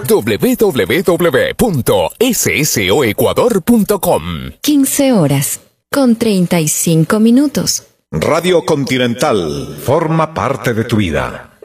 www.ssoecuador.com. 15 horas con 35 minutos. Radio Continental forma parte de tu vida.